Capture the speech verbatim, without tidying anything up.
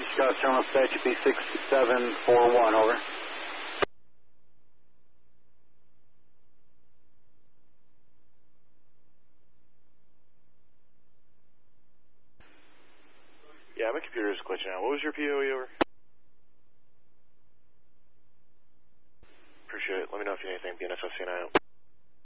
Chicago Terminal Statute B six seven four one, over. Yeah, my computer is glitching out. What was your P O E, over? Appreciate it. Let me know if you need anything. B N S F C nine.